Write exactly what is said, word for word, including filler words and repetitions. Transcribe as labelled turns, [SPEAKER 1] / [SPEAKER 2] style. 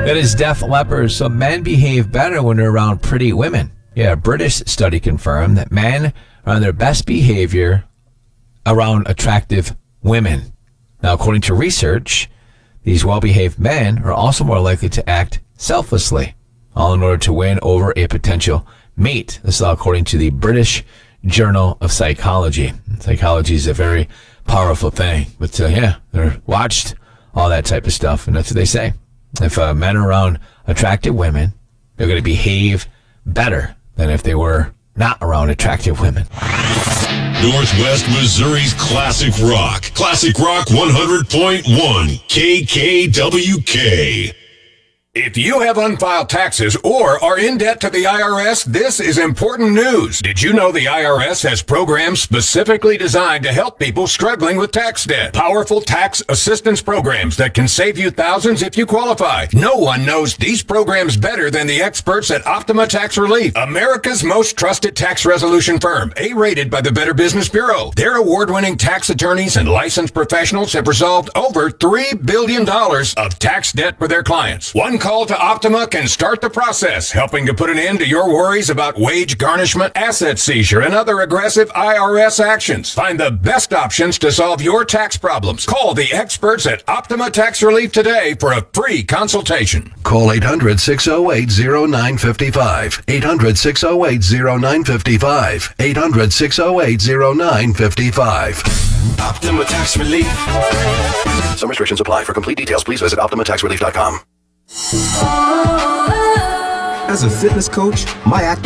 [SPEAKER 1] That is Def Leppard. So men behave better when they're around pretty women. Yeah, a British study confirmed that men are on their best behavior around attractive women. Now, according to research, these well-behaved men are also more likely to act selflessly, all in order to win over a potential mate. This is all according to the British Journal of Psychology. Psychology is a very powerful thing. But uh, yeah, they're watched, all that type of stuff. And that's what they say. If uh, men are around attractive women, they're going to behave better than if they were not around attractive women.
[SPEAKER 2] Northwest Missouri's Classic Rock. Classic Rock one hundred point one. K K W K.
[SPEAKER 3] If you have unfiled taxes or are in debt to the I R S, this is important news. Did you know the I R S has programs specifically designed to help people struggling with tax debt? Powerful tax assistance programs that can save you thousands if you qualify. No one knows these programs better than the experts at Optima Tax Relief, America's most trusted tax resolution firm, A-rated by the Better Business Bureau. Their award-winning tax attorneys and licensed professionals have resolved over three billion dollars of tax debt for their clients. One call to Optima can start the process, helping to put an end to your worries about wage garnishment, asset seizure, and other aggressive I R S actions. Find the best options to solve your tax problems. Call the experts at Optima Tax Relief today for a free consultation.
[SPEAKER 4] Call eight hundred, six oh eight, oh nine five five. eight hundred, six oh eight, oh nine five five. eight hundred, six oh eight, oh nine five five.
[SPEAKER 5] Optima Tax Relief.
[SPEAKER 4] Some restrictions apply. For complete details, please visit optima tax relief dot com.
[SPEAKER 5] As a fitness coach, my active